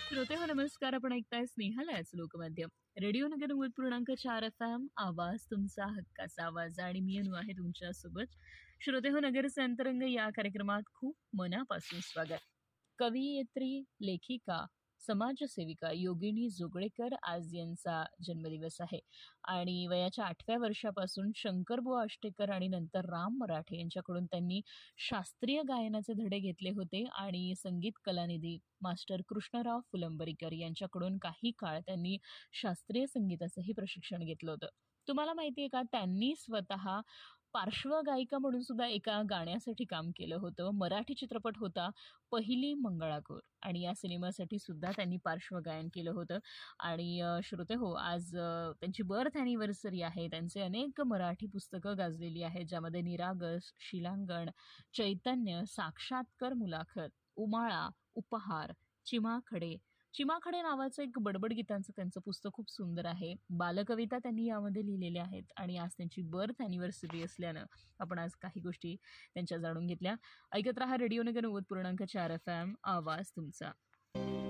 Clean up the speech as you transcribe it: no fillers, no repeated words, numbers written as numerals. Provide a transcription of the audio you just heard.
श्रोते हो नमस्कार. आपण ऐकताय स्नेहालयाच लोकमाध्यम रेडिओ नगर 90.4 FM. आवाज तुमचा हक्काचा आवाज आणि मी अनु आहे तुमच्यासोबत. श्रोते हो नगरचे अंतरंग या कार्यक्रमात खूप मनापासून स्वागत. कवयित्री, लेखिका, समाजसेविका योगिनी जोगळेकर आज यांचा जन्मदिवस आहे आणि वयाच्या 8व्या वर्षापासून शंकरबुवा आष्टेकर आणि नंतर राम मराठे यांच्याकडून त्यांनी शास्त्रीय गायनाचे धडे घेतले होते आणि संगीत कलानिधी मास्टर कृष्णराव फुलंबरीकर यांच्याकडून काही काळ त्यांनी शास्त्रीय संगीताचंही प्रशिक्षण घेतलं होतं. तुम्हाला माहिती आहे का, त्यांनी स्वतः पार्श्वगायिका म्हणून सुद्धा एका गाण्यासाठी काम केलं होतं. मराठी चित्रपट होता पहिली मंगळागौर आणि या सिनेमासाठी सुद्धा त्यांनी पार्श्वगायन केलं होतं. आणि श्रोते हो, आज त्यांची बर्थ ॲनिव्हर्सरी आहे. त्यांचे अनेक मराठी पुस्तकं गाजलेली आहेत, ज्यामध्ये निरागस, शिलांगण, चैतन्य, साक्षात्कार, मुलाखत, उमाळा, उपहार, चिमाखडे. चिमाखडे नावाचं एक बडबड गीतांचं त्यांचं पुस्तक खूप सुंदर आहे. बालकविता त्यांनी यामध्ये लिहिलेल्या आहेत आणि आज त्यांची बर्थ ॲनिव्हर्सरी असल्यानं आपण आज काही गोष्टी त्यांच्या जाणून घेतल्या. ऐकत रहा रेडिओ नगर 90.4 FM. आवाज तुमचा.